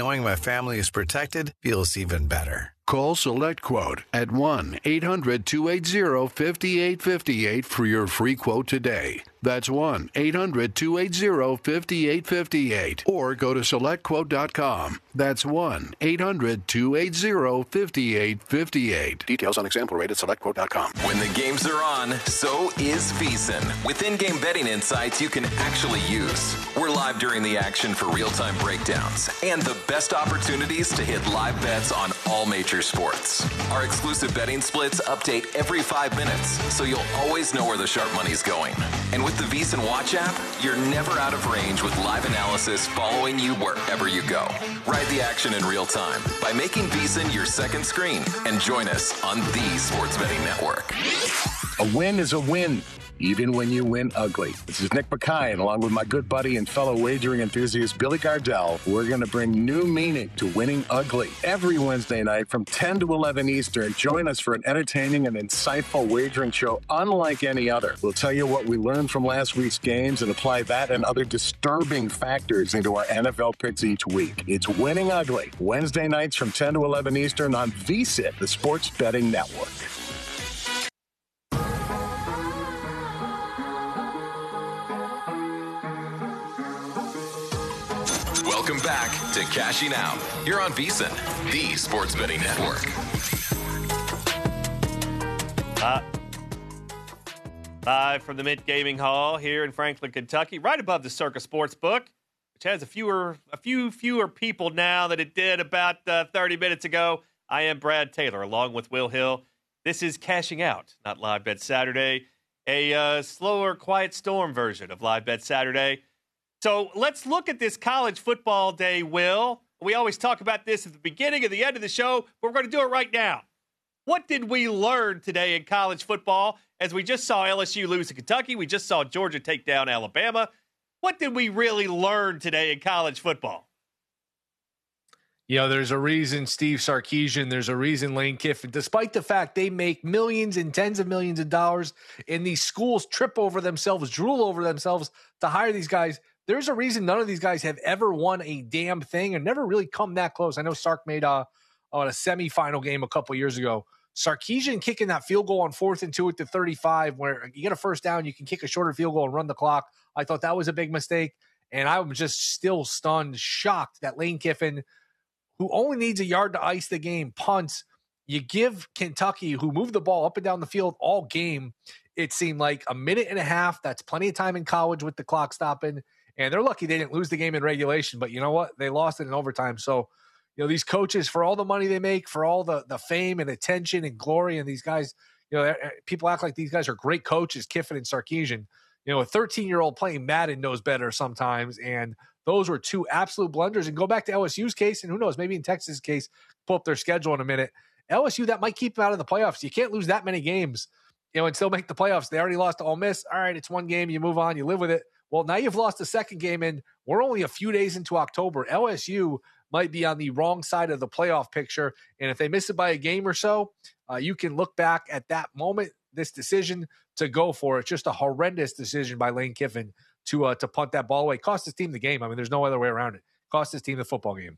knowing my family is protected feels even better. Call SelectQuote at 1-800-280-5858 for your free quote today. That's 1-800-280-5858. Or go to SelectQuote.com. That's 1-800-280-5858. Details on example rate at SelectQuote.com. When the games are on, so is VEASAN. With in-game betting insights you can actually use. We're live during the action for real-time breakdowns and the best opportunities to hit live bets on all major sports. Our exclusive betting splits update every 5 minutes, so you'll always know where the sharp money's going. And with the VEASAN Watch app, you're never out of range with live analysis following you wherever you go. Ride the action in real time by making VEASAN your second screen and join us on the Sports Betting Network. A win is a win, even when you win ugly. This is Nick McKay, and along with my good buddy and fellow wagering enthusiast Billy Gardell, we're going to bring new meaning to winning ugly. Every Wednesday night from 10 to 11 Eastern, join us for an entertaining and insightful wagering show unlike any other. We'll tell you what we learned from last week's games and apply that and other disturbing factors into our NFL picks each week. It's Winning Ugly, Wednesday nights from 10 to 11 Eastern on VSiN, the Sports Betting Network. Welcome back to Cashing Out here on VEASAN, the Sports Betting Network. Live from the Mint Gaming Hall here in Franklin, Kentucky, right above the Circa Sportsbook, which has a few fewer people now than it did about 30 minutes ago. I am Brad Taylor, along with Will Hill. This is Cashing Out, not Live Bet Saturday, a slower, quiet storm version of Live Bet Saturday. So let's look at this college football day, Will. We always talk about this at the beginning and the end of the show, but we're going to do it right now. What did we learn today in college football? As we just saw LSU lose to Kentucky, we just saw Georgia take down Alabama. What did we really learn today in college football? You know, there's a reason Steve Sarkisian, there's a reason Lane Kiffin, despite the fact they make millions and tens of millions of dollars and these schools trip over themselves, drool over themselves to hire these guys, there's a reason none of these guys have ever won a damn thing and never really come that close. I know Sark made a semifinal game a couple years ago. Sarkisian kicking that field goal on 4th and 2 at the 35, where you get a first down, you can kick a shorter field goal and run the clock. I thought that was a big mistake, and I'm just still stunned, shocked that Lane Kiffin, who only needs a yard to ice the game, punts. You give Kentucky, who moved the ball up and down the field all game, it seemed like a minute and a half. That's plenty of time in college with the clock stopping. And they're lucky they didn't lose the game in regulation. But you know what? They lost it in overtime. So, you know, these coaches, for all the money they make, for all the fame and attention and glory, and these guys, you know, people act like these guys are great coaches, Kiffin and Sarkisian. You know, a 13-year-old playing Madden knows better sometimes. And those were two absolute blunders. And go back to LSU's case, and who knows, maybe in Texas' case, pull up their schedule in a minute. LSU, that might keep them out of the playoffs. You can't lose that many games, you know, and still make the playoffs. They already lost to Ole Miss. All right, it's one game. You move on. You live with it. Well, now you've lost the second game, and we're only a few days into October. LSU might be on the wrong side of the playoff picture, and if they miss it by a game or so, you can look back at that moment, this decision to go for it. Just a horrendous decision by Lane Kiffin to punt that ball away. Cost his team the game. I mean, there's no other way around it. Cost his team the football game.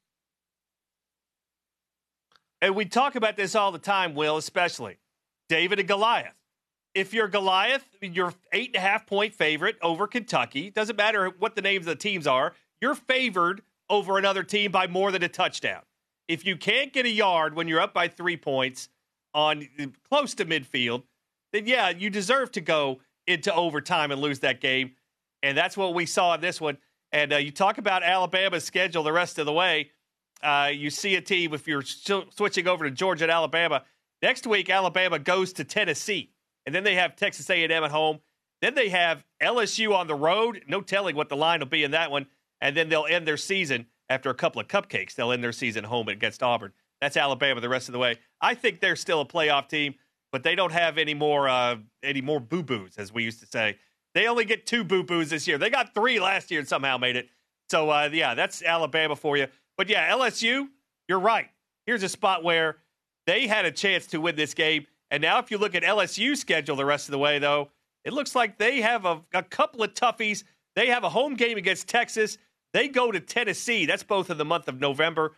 And we talk about this all the time, Will, especially David and Goliath. If you're Goliath, you're 8.5-point favorite over Kentucky. Doesn't matter what the names of the teams are. You're favored over another team by more than a touchdown. If you can't get a yard when you're up by 3 points on close to midfield, then yeah, you deserve to go into overtime and lose that game. And that's what we saw in this one. And you talk about Alabama's schedule the rest of the way. You see a team, if you're switching over to Georgia and Alabama, next week Alabama goes to Tennessee. And then they have Texas A&M at home. Then they have LSU on the road. No telling what the line will be in that one. And then they'll end their season after a couple of cupcakes. They'll end their season home against Auburn. That's Alabama the rest of the way. I think they're still a playoff team, but they don't have any more boo-boos, as we used to say. They only get 2 boo-boos this year. They got 3 last year and somehow made it. So, yeah, that's Alabama for you. But, yeah, LSU, you're right. Here's a spot where they had a chance to win this game. And now if you look at LSU's schedule the rest of the way, though, it looks like they have a couple of toughies. They have a home game against Texas. They go to Tennessee. That's both in the month of November.